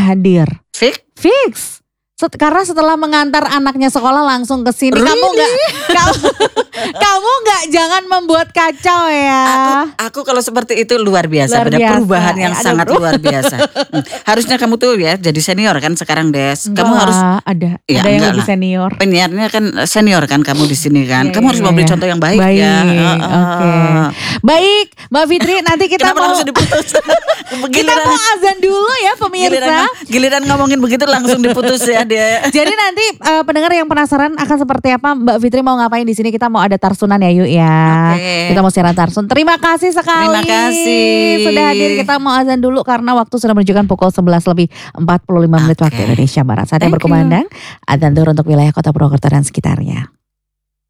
hadir. Fix? Karena setelah mengantar anaknya sekolah langsung ke sini, kamu nggak jangan membuat kacau ya. Aku kalau seperti itu luar biasa. Ada perubahan yang sangat luar biasa. Harusnya kamu tuh ya jadi senior kan sekarang, Des. Kamu harus ada yang lebih senior. Penyiarnya kan senior kan kamu di sini kan. Kamu harus memberi contoh yang baik ya. Oke. Baik, Mbak Fitri, nanti kita mau langsung diputus. Kita mau azan dulu ya pemirsa. Giliran ngomongin begitu langsung diputus ya dia. Jadi nanti pendengar yang penasaran akan seperti apa Mbak Fitri mau ngapain di sini, kita mau ada tarsunan ya yuk ya. Kita mau siaran tarsun. Terima kasih sekali. Terima kasih sudah hadir. Kita mau azan dulu karena waktu sudah menunjukkan pukul 11:45 waktu Indonesia Barat. Saat yang berkumandang azan tur untuk wilayah Kota Purwokerto dan sekitarnya.